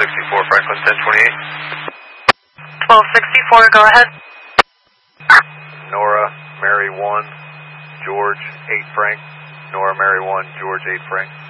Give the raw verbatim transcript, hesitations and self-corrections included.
sixty-four, Franklin ten twenty-eight. twelve sixty-four, go ahead. Nora, Mary one, George eight Frank. Nora, Mary one, George eight Frank.